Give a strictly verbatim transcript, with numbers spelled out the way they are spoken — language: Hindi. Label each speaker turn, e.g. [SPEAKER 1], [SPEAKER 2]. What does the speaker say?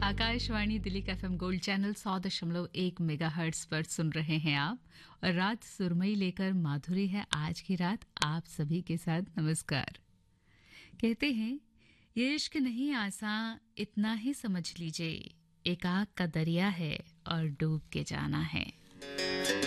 [SPEAKER 1] आकाशवाणी दिल्ली का एफएम गोल्ड चैनल सौ दशमलव एक मेगा हर्ट्स पर सुन रहे हैं आप और रात सुरमई लेकर माधुरी है आज की रात आप सभी के साथ। नमस्कार। कहते हैं ये इश्क नहीं आसान, इतना ही समझ लीजिए, एक आग का दरिया है और डूब के जाना है।